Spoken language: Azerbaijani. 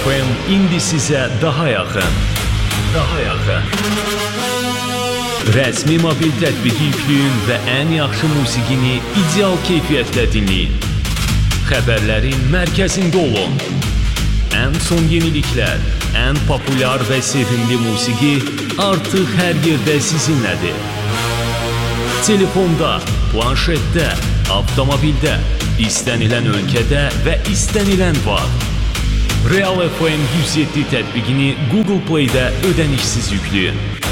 FM indi sizə daha yaxın. Rəsmi mobil tətbiqi yükləyin və ən yaxşı musiqini ideal keyfiyyətlə dinləyin. Xəbərlərin mərkəzində olun. Ən son yeniliklər, ən populyar və sevimli musiqi artıq hər yerdə sizinlədir. Telefonda, planşetdə, avtomobildə, istənilən ölkədə və istənilən vaxt. Real FM 107 tətbiqini Google Play-də ödənişsiz yükləyin.